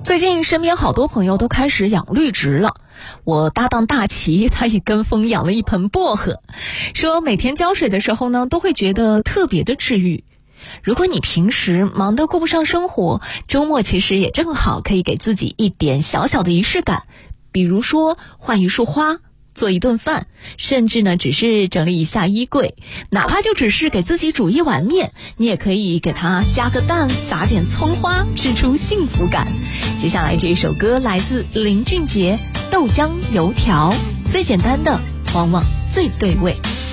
最近身边好多朋友都开始养绿植了，我搭档大齐他也跟风养了一盆薄荷，说每天浇水的时候呢，都会觉得特别的治愈。如果你平时忙得顾不上生活，周末其实也正好可以给自己一点小小的仪式感，比如说换一束花，做一顿饭，甚至呢只是整理一下衣柜，哪怕就只是给自己煮一碗面，你也可以给它加个蛋，撒点葱花，吃出幸福感。接下来这一首歌来自林俊杰，豆浆油条，最简单的往往最对味。